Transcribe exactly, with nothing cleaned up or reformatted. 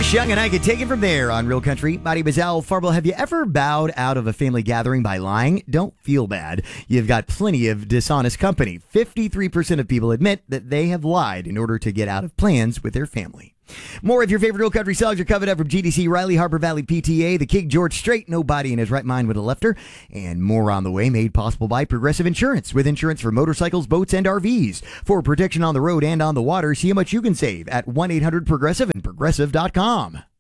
Chris Young and I could take it from there on Real Country. My name is Al Farble. Have you ever bowed out of a family gathering by lying? Don't feel bad. You've got plenty of dishonest company. fifty-three percent of people admit that they have lied in order to get out of plans with their family. More of your favorite Real Country songs are coming up from G D C, Riley, Harbor Valley P T A, the King George Strait, Nobody in His Right Mind Would Have Left Her, and more on the way, made possible by Progressive Insurance, with insurance for motorcycles, boats, and R Vs. For protection on the road and on the water, see how much you can save at one eight hundred progressive and progressive dot com.